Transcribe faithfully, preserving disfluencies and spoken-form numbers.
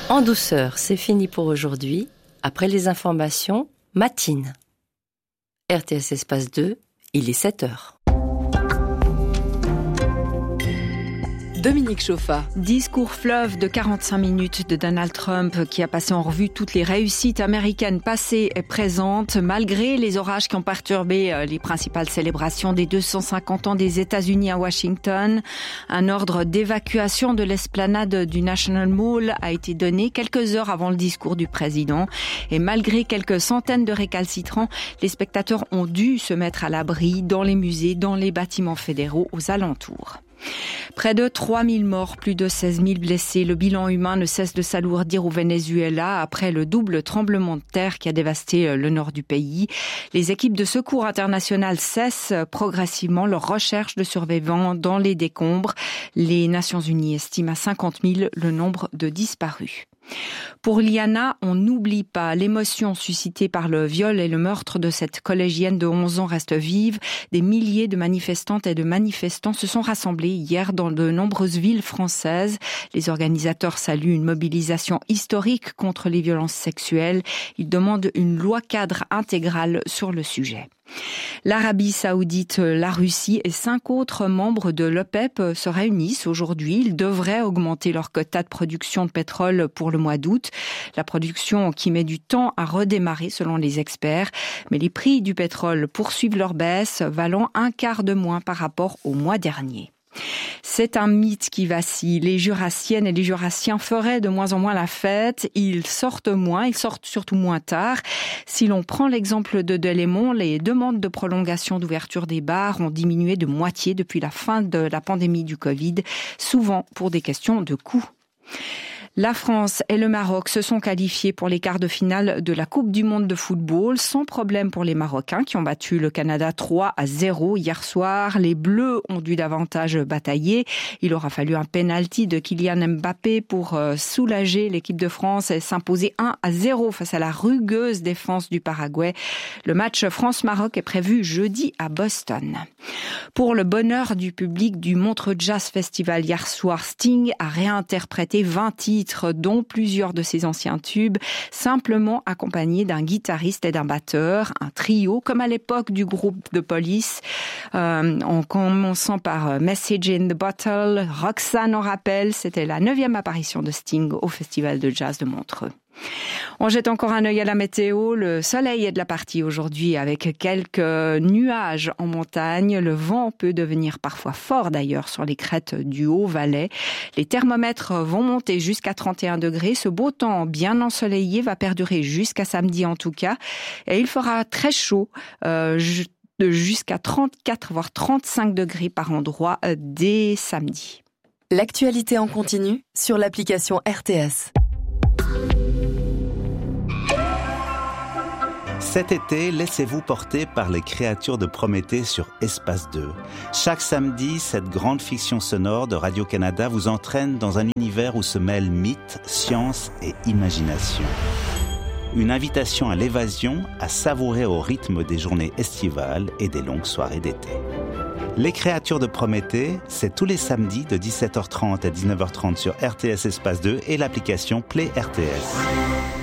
En douceur, c'est fini pour aujourd'hui. Après les informations, matine. R T S Espace deux, il est sept heures. Dominique Chauffa. Discours fleuve de quarante-cinq minutes de Donald Trump qui a passé en revue toutes les réussites américaines passées et présentes malgré les orages qui ont perturbé les principales célébrations des deux cent cinquante ans des États-Unis à Washington. Un ordre d'évacuation de l'esplanade du National Mall a été donné quelques heures avant le discours du président et malgré quelques centaines de récalcitrants, les spectateurs ont dû se mettre à l'abri dans les musées, dans les bâtiments fédéraux aux alentours. Près de trois mille morts, plus de seize mille blessés. Le bilan humain ne cesse de s'alourdir au Venezuela après le double tremblement de terre qui a dévasté le nord du pays. Les équipes de secours internationales cessent progressivement leur recherche de survivants dans les décombres. Les Nations Unies estiment à cinquante mille le nombre de disparus. Pour Liana, on n'oublie pas. L'émotion suscitée par le viol et le meurtre de cette collégienne de onze ans reste vive. Des milliers de manifestantes et de manifestants se sont rassemblés hier dans de nombreuses villes françaises. Les organisateurs saluent une mobilisation historique contre les violences sexuelles. Ils demandent une loi cadre intégrale sur le sujet. L'Arabie Saoudite, la Russie et cinq autres membres de l'OPEP se réunissent aujourd'hui. Ils devraient augmenter leur quota de production de pétrole pour le mois d'août. La production qui met du temps à redémarrer selon les experts. Mais les prix du pétrole poursuivent leur baisse, valant un quart de moins par rapport au mois dernier. C'est un mythe qui vacille. Les Jurassiennes et les Jurassiens feraient de moins en moins la fête. Ils sortent moins, ils sortent surtout moins tard. Si l'on prend l'exemple de Delémont, les demandes de prolongation d'ouverture des bars ont diminué de moitié depuis la fin de la pandémie du Covid, souvent pour des questions de coût. La France et le Maroc se sont qualifiés pour les quarts de finale de la Coupe du monde de football, sans problème pour les Marocains qui ont battu le Canada trois à zéro hier soir. Les Bleus ont dû davantage batailler. Il aura fallu un penalty de Kylian Mbappé pour soulager l'équipe de France et s'imposer un à zéro face à la rugueuse défense du Paraguay. Le match France-Maroc est prévu jeudi à Boston. Pour le bonheur du public du Montreux Jazz Festival hier soir, Sting a réinterprété vingt titres, dont plusieurs de ses anciens tubes, simplement accompagné d'un guitariste et d'un batteur, un trio, comme à l'époque du groupe de Police, euh, en commençant par Message in the Bottle, Roxanne en rappel, c'était la neuvième apparition de Sting au Festival de Jazz de Montreux. On jette encore un œil à la météo. Le soleil est de la partie aujourd'hui avec quelques nuages en montagne. Le vent peut devenir parfois fort d'ailleurs sur les crêtes du Haut-Valais. Les thermomètres vont monter jusqu'à trente et un degrés. Ce beau temps bien ensoleillé va perdurer jusqu'à samedi en tout cas. Et il fera très chaud, euh, jusqu'à trente-quatre voire trente-cinq degrés par endroit euh, dès samedi. L'actualité en continu sur l'application R T S. Cet été, laissez-vous porter par les créatures de Prométhée sur Espace deux. Chaque samedi, cette grande fiction sonore de Radio-Canada vous entraîne dans un univers où se mêlent mythes, science et imagination. Une invitation à l'évasion, à savourer au rythme des journées estivales et des longues soirées d'été. Les créatures de Prométhée, c'est tous les samedis de dix-sept heures trente à dix-neuf heures trente sur R T S Espace deux et l'application Play R T S.